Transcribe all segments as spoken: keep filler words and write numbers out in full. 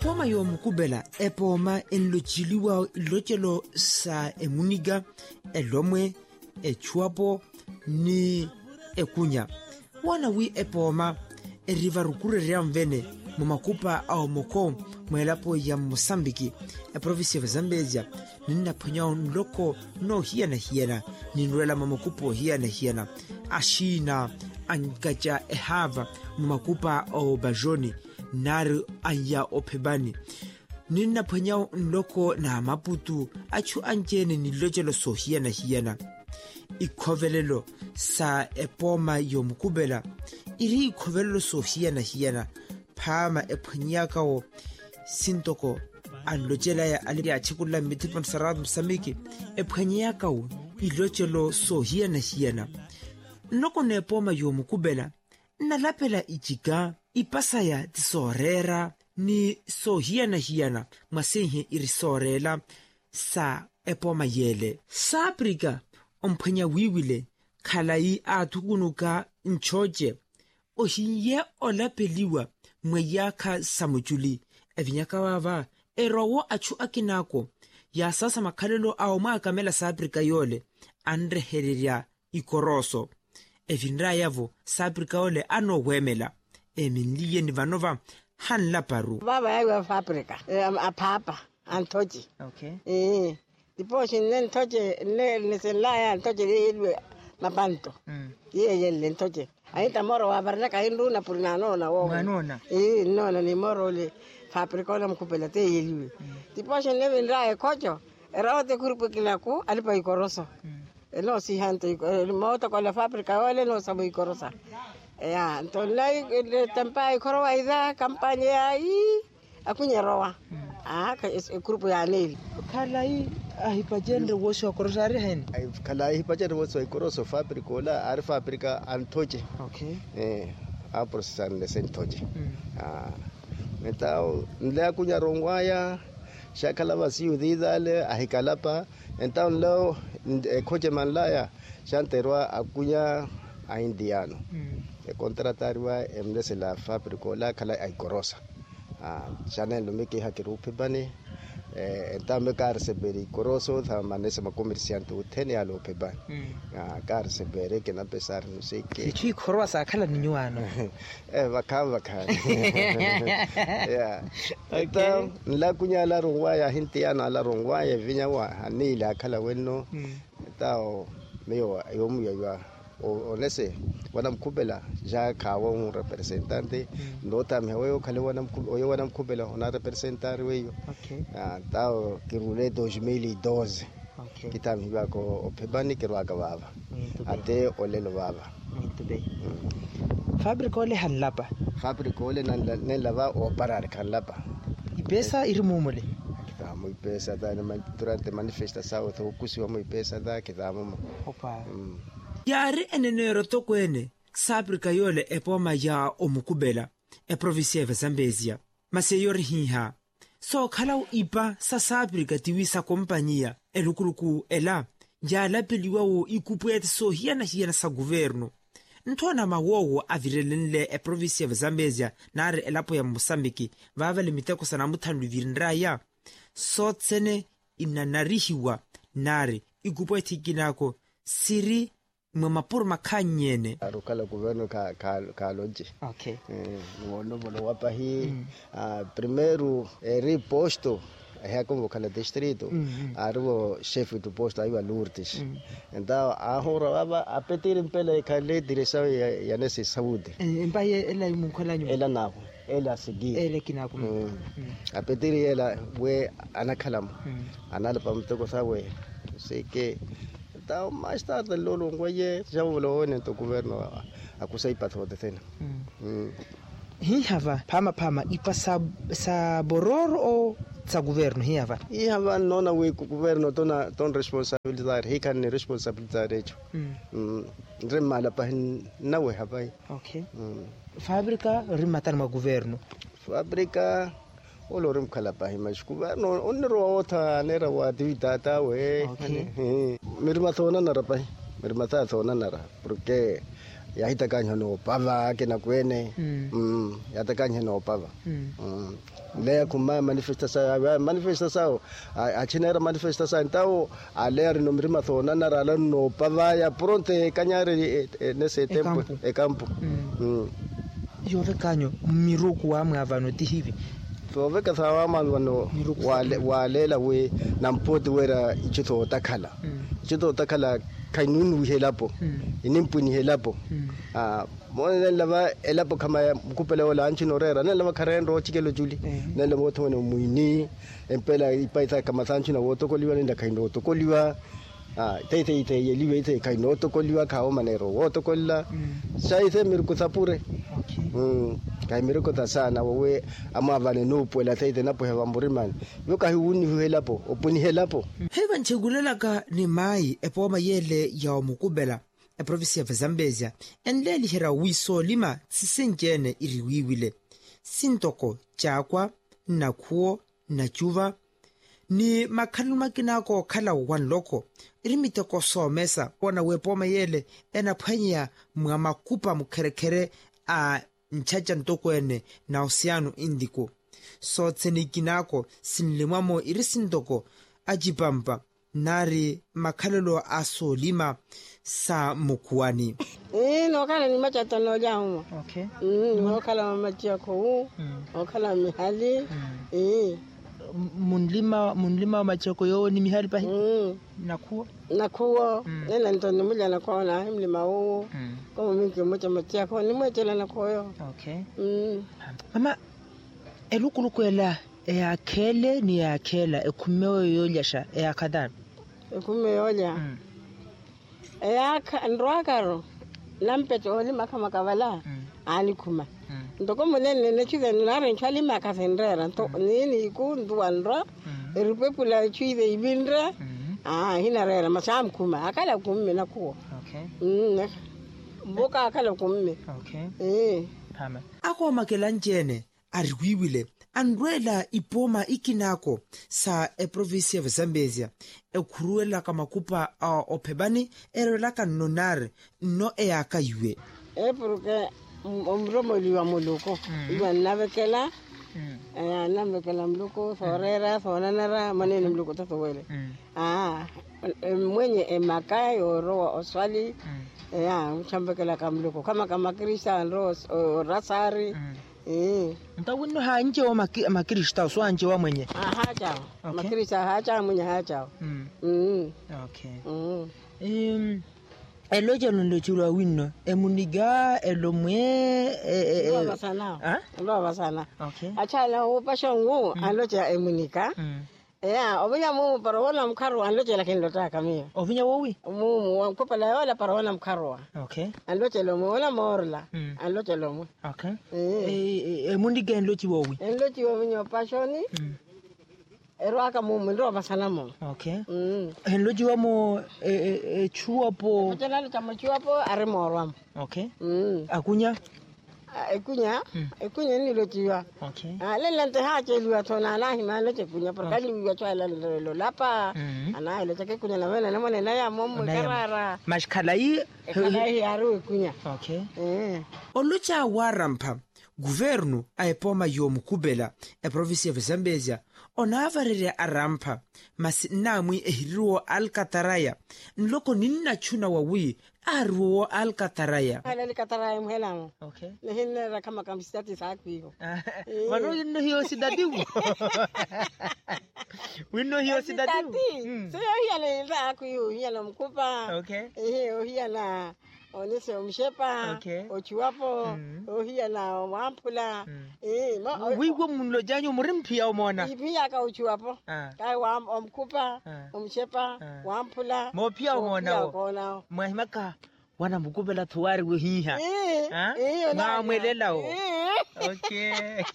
Epoma yo mukubela epoma enlochiliwa ilochelo sa emuniga elomwe echuapo ni ekunya wana wi epoma eriva rukure ria mvene mumakupa au moko mwelapo ya Mosambiki e provinsi ya Zambezia nina panyao nloko no hiana hiana ninwela mamakupo hiana hiana ashina angaja ehava mumakupa au bajoni nari anya opebani nina panyao nloko na maputu achu anjene nilochelo so hiana hiana ikovelelo sa epoma yo mukubela iri ikovelelo so hiana hiana pama epanyakao sintoko alojela ya aliya chikula mitipam sarad msamiki epanyakao ilochelo so hiana hiana noko ne epoma yo mukubela nalapela ichiga ipasaya tisorera ni so hiana hiana masenhe irisorela sa epoma yele saprika ompanya wiwile khalai atukunuka nchoje ohiye olapeliwa mweyaka samujuli evinyaka wava erowo achu akinako ya sasa makhalelo ao maakamela saprika yole anrehereria ikoroso evinra yavo saprika yole ano wemela eminliye ni vanova hanla paru baba yawa fabrika apapa antoji okay eh tipo shin toje le neselaya toje ile mabanto mm ye le toje aita moro wa baraka hindu na purina no na wo manona eh no na ni moro le fabrika na mkupela te yeliwe tipo shin le vendra e kojo era te grupo kilako alipa ikorosa no si hanto moto con la fabrika wale no sabu ikorosa ya entonces le tempa ikorowa ida campaña ahí akunya rowa ah ka grupo ya nil khalai ahipajendre woso korosare hen ay khalai ahipajendre woso ikoroso fabrika la ar fabrika antoje okay eh a procesar le sentoje ah metao nle akunya rongwaya shakala basiu didale ahikalapa entonces lo koje manlaya chanterwa akunya a indiano e contratarwa emlese la fabrika la kala ay korosa ah chanel me ke hakirupe bane eh entame karse beri koroso tha manese ma comerciante utene alo peba ah karse bere ke na pesar no sei ke chi korosa kala ninywana eh bakava ka ya eta la kunya la rongwa ya hintiana la rongwa ya vinyawa anila kala wenno etao meyo yomu ya o nese wana mkubela ja kawo un representante mm. nota me weyo kale wana mkubela wana mkubela ona representar weyo okay ah tao kirule dois mil e doze okay kitami bako opebani kirwaga baba ate olelo baba muito bem fabrika ole hanlapa fabrika ole nan lava o parar kan lapa ipesa irimumule kita mo ipesa da durante manifestação to kusiwa mo ipesa da kita mo opa mm. Yari enenero tokwene sabrika yole epoma ya omukubela e provinsi ya Zambezia maseyori hiha so khala ipa sa sabrika tiwisa kompanyia elukuluku ela ya lapeliwa wo ikupuete so hiana hiana sa governo ntona mawowo avirelenle e provinsi ya Zambezia nare elapo ya Mosambiki vavale miteko sana muthandu virinraya so tsene inanarihiwa nare ikupuete kinako siri mamapur makanyene arukala governo ka ka ka loje okay eh wono bono wapa hi mm. uh, primeiro eh, riposto é como cada distrito mm. arvo chefe do posto aí a Lourdes mm. então a hora aba a pedir em pela cale direção ya, ya nesse saúde embaye ela munkolanyo ela nabo ela seguir ela kinako mm. mm. a pedir ela we anakalam mm. anala pamtoko sawe sei que então mais tarde lolo ngoye já volou no governo akusai pathote tena mm hi hava pama pama ipasa sa boror o sa governo hi hava hi hava nona we governo tona ton responsabilidade hi kan responsabilidade echo mm remala pa na we hava okay fabrika rimatan ma governo fabrika olorum kala pa hi mas governo onro ota nera wa divita ta we okay mirma thona nara pa mirma ta thona nara porque yahitakanya no pava ke na kwene Mm. mm yatakanya no pava Mm. mm le kuma manifestação manifestação a chinera manifestação então a ler no mrima thona na rala no pava ya pronte kanyare nesse tempo campo. e campo Mm. mm yo re kanyo miruku wa mwavano ti hivi so veka sawa malwano wale walela we nampoti wera ichito takala Mm. ichito takala kainunu helapo Mm. inimpuni helapo Mm. ah mona lava elapo kama kupela wala anchino rera na lava karendo chikelo juli Mm. na lava tone muini empela ipaita kama sanchina woto koliwa nda kaino to koliwa ah tete ite yeliwe ite kaino to koliwa kao manero woto kolla Mm. saite mirku sapure Okay. mm kai mirku tasana wewe ama vane no poela tete na po heva mburiman yo kai uni helapo opuni helapo heva nchegulela ka ni mai epoma yele ya mukubela e province ya Zambezia enleli hera wiso lima tsisenkene iriwiwile sintoko chakwa nakhuo nachuva ni makhalu makinako khala one loko irimite ko somesa ona wepoma yele ena phwanya mwamakupa mukherekhere a nchacha ntokwene na Oceano Indico so tsenikinako sinlemamo irisindoko ajipampa nari makhalelo aso lima sa mukuani eh no kala ni machata no jamu okay mm no kala machia ko no kala mihali eh munlima munlima machako yo ni mihali pa mm nakhuo nakuo nena ntoni mulya nakho na mlima wo ko minke mocha machia ko ni mochela nakhoyo okay mm mama elukulukwela eyakhele ni yakhela ekhumeyo yolyasha eyakhadan ekume yonya eyakha ndwakaro lampete oli makama kavala ani kuma ndoko munene nechize nare nchali makasendera nto nini ikundu andra erupepula chize ibindra ah hina rera masam kuma akala kumme nakuo okay mm mboka akala kumme okay eh pama ako makelantjene ariwiwile andwela ipoma ikinako sa e province ya Zambezia ekhuruela kama kupa uh, ophebani erela ka nonare no eyaka yue e porque omromo liwa moloko iba navekela eh navekela mloko sorera sonanara manene mloko tatowele ah mwenye emakai oro oswali eh uchambekela kamloko kama kama Christian Rose rasari eh ntawuno hanje wa makrista so anje wa mwenye aha chao makrista hacha mwenye hacha mm mm okay mm em eloje ndo chulwa wino emuniga elomwe e e baba sana ah baba sana okay acha la upashongu aloje emunika ya obinya mumu parona mkaro aloje lakini lotaka mimi obinya wowi mumu wankopa la wala parona mkaro okay aloje lomo wala morla aloje lomo okay eh emuniga eloje wowi eloje obinya pashoni erwaka mumu ndo basana mumu okay mm eloje wamo e chuapo tena chama chuapo are morwa okay mm akunya ekunya ekunya ni lotiwa okay ah lele nte hache liwa tona na hima leche kunya por kali wiwa chwa la lo lapa ana ile chake kunya na wena na mwana na ya momo karara mashkhala yi kala yi aru kunya okay eh olucha warampa governo aepoma yomukubela e province ya Zambezia onavarere arampa masinamwi ehiriwo alkataraya nloko ninna chuna wawi arwo alkataraya ala alkataraya mhela okay nehinna kama kama sitati sakwiho wano no hiyo sidadibu wino hiyo sidadibu sio hiyo ile sakwiho hiyo na mkupa okay eh hiyo na onese umshepa okay ochiwapo ohia na wampula eh wigo munlo janyo murimpia umona ipia ka uchiwapo kai wa omkupa umshepa wampula mo pia umona mwahimaka wana mukubela thuwari we hiha eh na mwelelao okay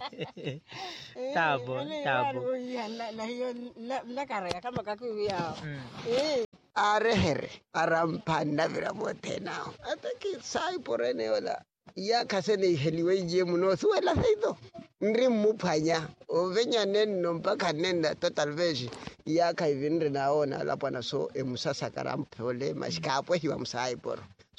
tabo tabo na hiyo nakara kama kakuya eh arehere arampana vira motena ataki sai porene wala ya kasene heliwe je muno suela saido ndri mupanya ovenya neno mpaka nenda total vege ya kaivindre naona lapana so emusasa karampole mashikapo hiwa msai poro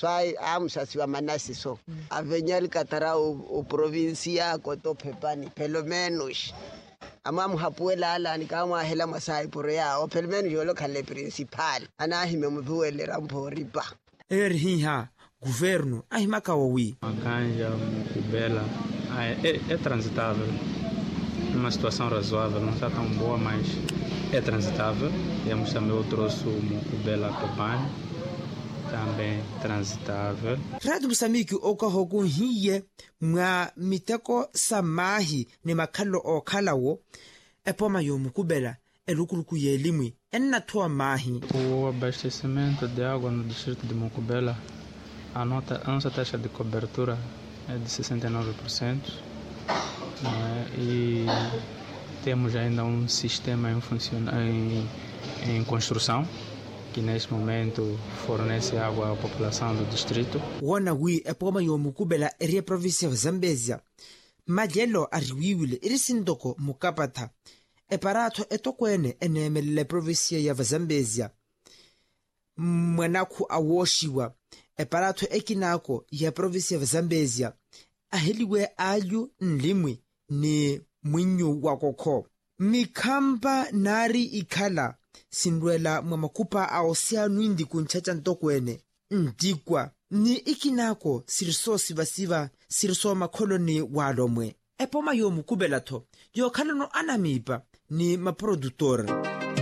swai amsasi wa manasi so avenyali katara o, o provincia ko to pepani pelo menos amam hapuela ala ni kama hela masai pore ya o pelo menos yo lo kale principal ana hime mvuele rampo riba er hiha governo ai makawi Macanja Mukubela é, é transitável, numa situação razoável, não está tão boa, mas é transitável. Temos também o troço Mukubela Topani, também transitável. Radu Msamiki oka hoku hiye nga miteko samahi ni makalo o kalawo epoma yo Mukubela elukuluku yelimwi enna toa mahi. O abastecimento de água no distrito de Mukubela, a, nota, a nossa taxa de cobertura é de sessenta e nove por cento, né? E temos ainda um sistema em, funciona, em, em construção que neste momento fornece água à população do distrito. Wana wi epoma yo Mukubela eri província ya Zambezia majelo ariwiwile iri sindoko mukapata eparato etokwene enemelele província ya Zambezia mwanaku awoshiwa eparato ekinako ya província ya Zambezia aheliwe ayu nlimwi ni mwinyu wakoko mikamba nari ikhala sindwela mwamakupa aosianu indi kunchacha ntokwene ndikwa ni ikinako siriso sivasiva siriso makoloni walomwe epoma yo Mukubela to yo khalano anamipa ni maprodutor.